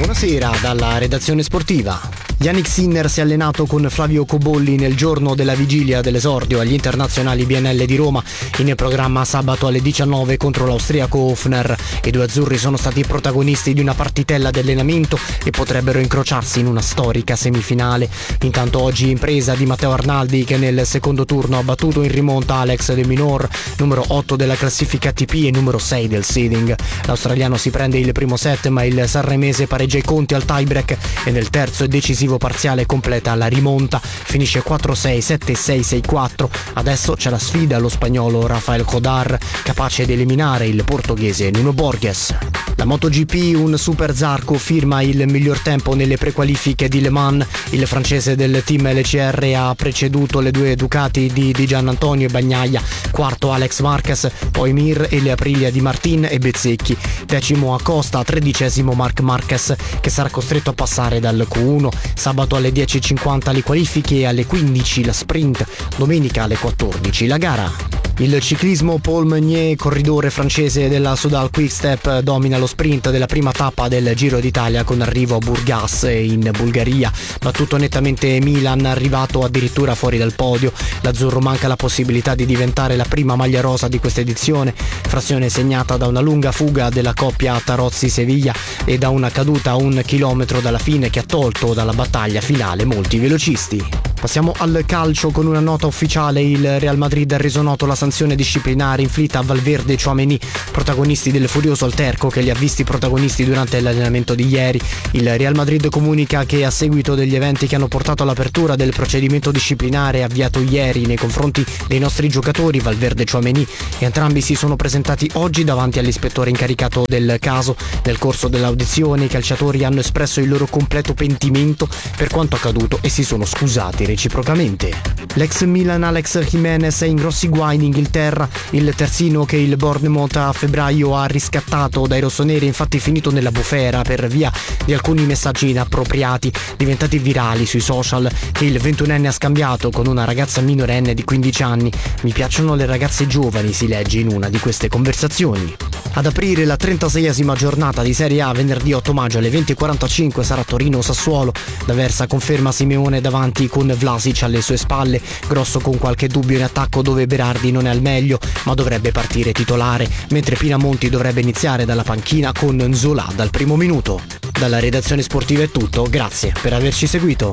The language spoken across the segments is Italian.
Buonasera dalla redazione sportiva. Yannick Sinner si è allenato con Flavio Cobolli nel giorno della vigilia dell'esordio agli internazionali BNL di Roma, in programma sabato alle 19 contro l'austriaco Hofner. I due azzurri sono stati protagonisti di una partitella di allenamento e potrebbero incrociarsi in una storica semifinale. Intanto oggi impresa di Matteo Arnaldi, che nel secondo turno ha battuto in rimonta Alex de Minaur, numero 8 della classifica ATP e numero 6 del seeding. L'australiano si prende il primo set, ma il sanremese pareggia i conti al tiebreak e nel terzo e decisivo parziale completa la rimonta, finisce 4-6, 7-6, 6-4. Adesso c'è la sfida allo spagnolo Rafael Codar, capace di eliminare il portoghese Nuno Borges. La MotoGP, un Super Zarco firma il miglior tempo nelle prequalifiche di Le Mans. Il francese del team LCR ha preceduto le due Ducati di Gian Antonio e Bagnaia, quarto Alex Marquez, poi Mir e le Aprilia di Martin e Bezzecchi, decimo Acosta, tredicesimo Marc Marquez, che sarà costretto a passare dal Q1. Sabato alle 10.50 le qualifiche e alle 15 la sprint, domenica alle 14 la gara. Il ciclismo, Paul Meunier, corridore francese della Soudal Quick-Step, domina lo sprint della prima tappa del Giro d'Italia con arrivo a Burgas in Bulgaria. Battuto nettamente Milan, arrivato addirittura fuori dal podio. L'azzurro manca la possibilità di diventare la prima maglia rosa di questa edizione, frazione segnata da una lunga fuga della coppia Tarozzi-Seviglia e da una caduta a 1 chilometro dalla fine che ha tolto dalla battaglia finale molti velocisti. Passiamo al calcio con una nota ufficiale. Il Real Madrid ha reso noto la sanzione disciplinare inflitta a Valverde e Tchouaméni, protagonisti del furioso alterco che li ha visti protagonisti durante l'allenamento di ieri. Il Real Madrid comunica che a seguito degli eventi che hanno portato all'apertura del procedimento disciplinare avviato ieri nei confronti dei nostri giocatori Valverde e Tchouaméni, entrambi si sono presentati oggi davanti all'ispettore incaricato del caso. Nel corso dell'audizione i calciatori hanno espresso il loro completo pentimento per quanto accaduto e si sono scusati reciprocamente. L'ex Milan Alex Jimenez è in grossi guai in Inghilterra. Il terzino che il Bournemouth a febbraio ha riscattato dai rossoneri è infatti finito nella bufera per via di alcuni messaggi inappropriati diventati virali sui social che il 21enne ha scambiato con una ragazza minorenne di 15 anni. Mi piacciono le ragazze giovani, si legge in una di queste conversazioni. Ad aprire la 36esima giornata di Serie A venerdì 8 maggio alle 20.45 sarà Torino-Sassuolo. D'Aversa conferma Simeone davanti con Vlasic alle sue spalle, Grosso con qualche dubbio in attacco dove Berardi non è al meglio ma dovrebbe partire titolare, mentre Pinamonti dovrebbe iniziare dalla panchina con Nzola dal primo minuto. Dalla redazione sportiva è tutto, grazie per averci seguito.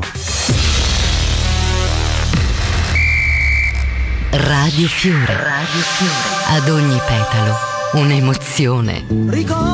Radio Fiore. Ad ogni petalo un'emozione.